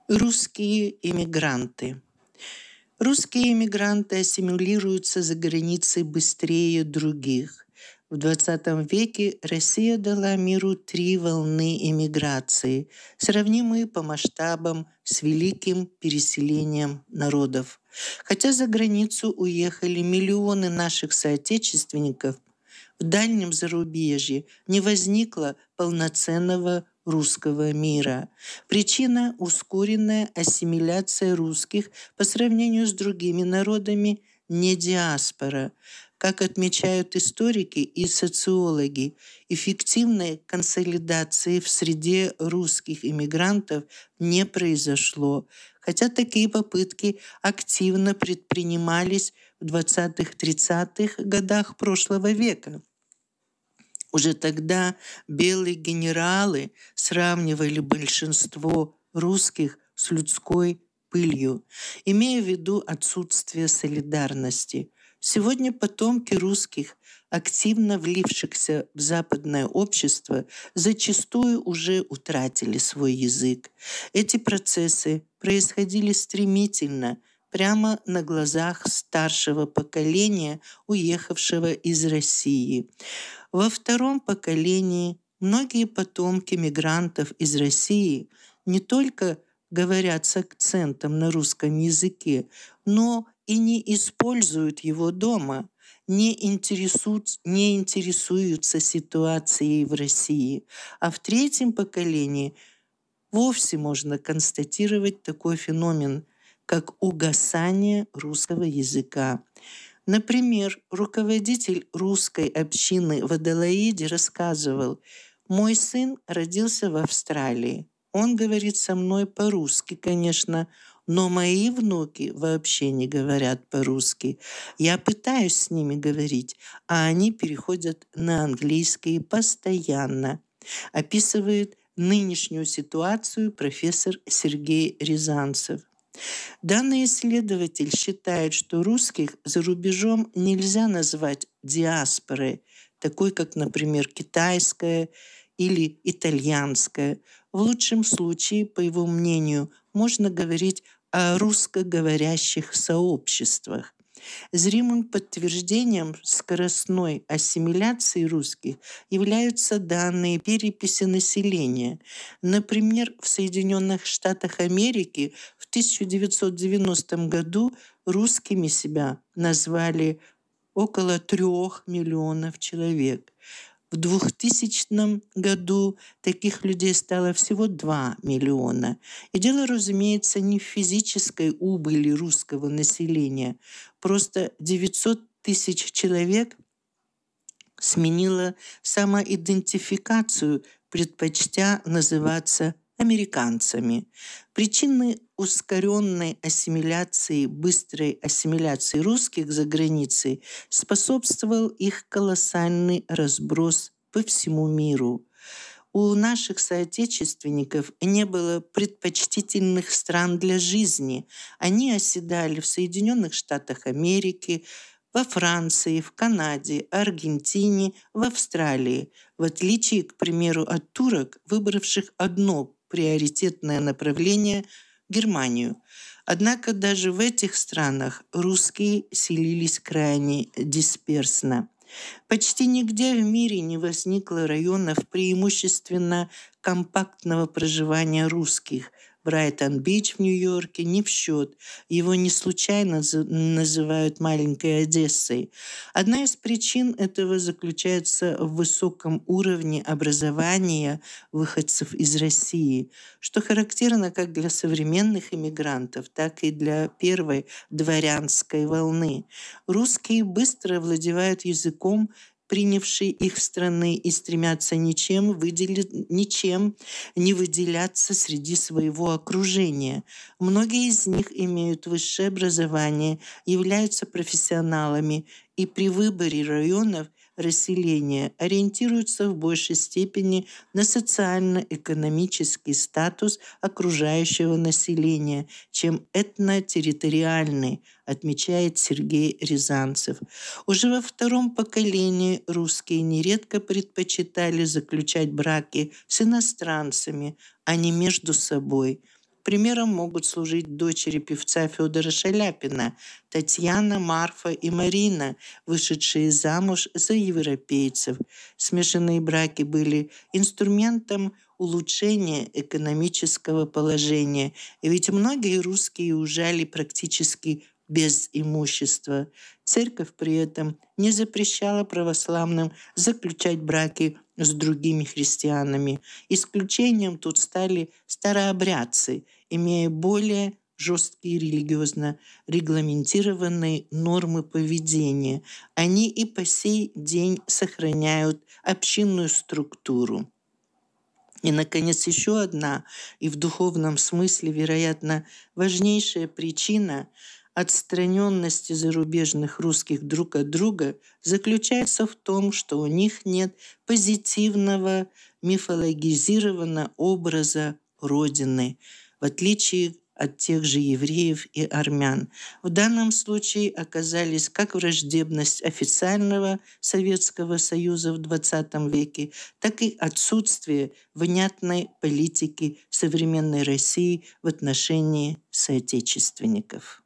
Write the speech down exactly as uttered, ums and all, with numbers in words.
Русские иммигранты. Русские иммигранты ассимилируются за границей быстрее других. В двадцатом веке Россия дала миру три волны иммиграции, сравнимые по масштабам с великим переселением народов. Хотя за границу уехали миллионы наших соотечественников, в дальнем зарубежье не возникло полноценного русского мира. Причина – ускоренная ассимиляция русских по сравнению с другими народами, не диаспора. Как отмечают историки и социологи, эффективной консолидации в среде русских иммигрантов не произошло, хотя такие попытки активно предпринимались в двадцатых-тридцатых годах прошлого века. Уже тогда белые генералы сравнивали большинство русских с людской пылью, имея в виду отсутствие солидарности. Сегодня потомки русских, активно влившихся в западное общество, зачастую уже утратили свой язык. Эти процессы происходили стремительно, прямо на глазах старшего поколения, уехавшего из России. Во втором поколении многие потомки мигрантов из России не только говорят с акцентом на русском языке, но и не используют его дома, не интересуются, не интересуются ситуацией в России. А в третьем поколении вовсе можно констатировать такой феномен, как угасание русского языка. Например, руководитель русской общины в Аделаиде рассказывал: «Мой сын родился в Австралии. Он говорит со мной по-русски, конечно, но мои внуки вообще не говорят по-русски. Я пытаюсь с ними говорить, а они переходят на английский постоянно», описывает нынешнюю ситуацию профессор Сергей Рязанцев. Данный исследователь считает, что русских за рубежом нельзя назвать диаспорой, такой как, например, китайская или итальянская. В лучшем случае, по его мнению, можно говорить о русскоговорящих сообществах. Зримым подтверждением скоростной ассимиляции русских являются данные переписи населения. Например, в Соединенных Штатах Америки в тысяча девятьсот девяностом году русскими себя назвали около трех миллионов человек. В двухтысячном году таких людей стало всего два миллиона. И дело, разумеется, не в физической убыли русского населения. Просто девятьсот тысяч человек сменило самоидентификацию, предпочтя называться американцами. Причины ускоренной ассимиляции, быстрой ассимиляции русских за границей способствовал их колоссальный разброс по всему миру. У наших соотечественников не было предпочтительных стран для жизни. Они оседали в Соединенных Штатах Америки, во Франции, в Канаде, Аргентине, в Австралии, в отличие, к примеру, от турок, выбравших одно приоритетное направление – Германию. Однако даже в этих странах русские селились крайне дисперсно. Почти нигде в мире не возникло районов преимущественно компактного проживания русских. Брайтон-Бич в Нью-Йорке не в счет. Его не случайно называют маленькой Одессой. Одна из причин этого заключается в высоком уровне образования выходцев из России, что характерно как для современных иммигрантов, так и для первой дворянской волны. Русские быстро овладевают языком принявшей их страны, и стремятся ничем, выделить, ничем не выделяться среди своего окружения. Многие из них имеют высшее образование, являются профессионалами и при выборе районов расселения ориентируются в большей степени на социально-экономический статус окружающего населения, чем этнотерриториальный, отмечает Сергей Рязанцев. Уже во втором поколении русские нередко предпочитали заключать браки с иностранцами, а не между собой. Примером могут служить дочери певца Федора Шаляпина, Татьяна, Марфа и Марина, вышедшие замуж за европейцев. Смешанные браки были инструментом улучшения экономического положения, ведь многие русские уезжали практически без имущества. Церковь при этом не запрещала православным заключать браки с другими христианами. Исключением тут стали старообрядцы, имея более жесткие религиозно регламентированные нормы поведения. Они и по сей день сохраняют общинную структуру. И, наконец, еще одна, и в духовном смысле, вероятно, важнейшая причина отстраненности зарубежных русских друг от друга заключается в том, что у них нет позитивного мифологизированного образа Родины, в отличие от тех же евреев и армян. В данном случае оказались как враждебность официального Советского Союза в двадцатом веке, так и отсутствие внятной политики современной России в отношении соотечественников.